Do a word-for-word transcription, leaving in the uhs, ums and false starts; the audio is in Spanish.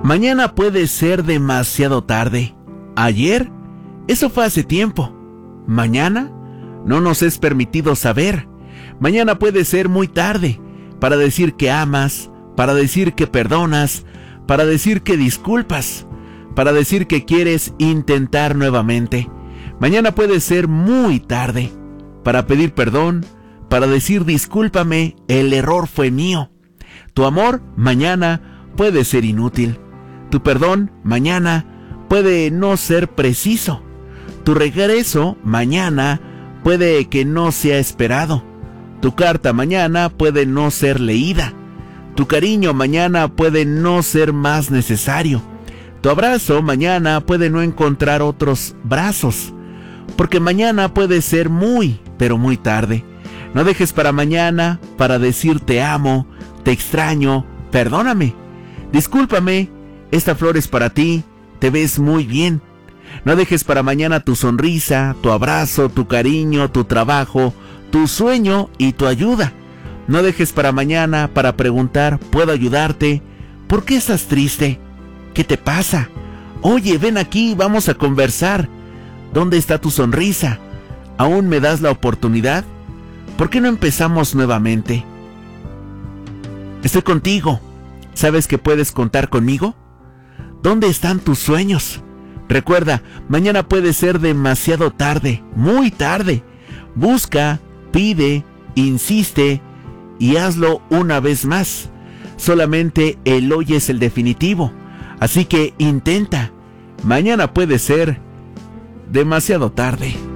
Mañana puede ser demasiado tarde. Ayer, eso fue hace tiempo. Mañana, no nos es permitido saber. Mañana puede ser muy tarde para decir que amas, para decir que perdonas, para decir que disculpas, para decir que quieres intentar nuevamente. Mañana puede ser muy tarde para pedir perdón, para decir discúlpame, el error fue mío. Tu amor mañana puede ser inútil. Tu perdón mañana puede no ser preciso. Tu regreso mañana puede que no sea esperado. Tu carta mañana puede no ser leída. Tu cariño mañana puede no ser más necesario. Tu abrazo mañana puede no encontrar otros brazos, porque mañana puede ser muy, pero muy tarde. No dejes para mañana para decir te amo, te extraño, perdóname, discúlpame, esta flor es para ti, te ves muy bien. No dejes para mañana tu sonrisa, tu abrazo, tu cariño, tu trabajo, tu sueño y tu ayuda. No dejes para mañana para preguntar, ¿puedo ayudarte? ¿Por qué estás triste? ¿Qué te pasa? Oye, ven aquí, vamos a conversar. ¿Dónde está tu sonrisa? ¿Aún me das la oportunidad? ¿Por qué no empezamos nuevamente? Estoy contigo. ¿Sabes que puedes contar conmigo? ¿Dónde están tus sueños? Recuerda, mañana puede ser demasiado tarde, muy tarde. Busca, pide, insiste y hazlo una vez más. Solamente el hoy es el definitivo. Así que intenta. Mañana puede ser demasiado tarde.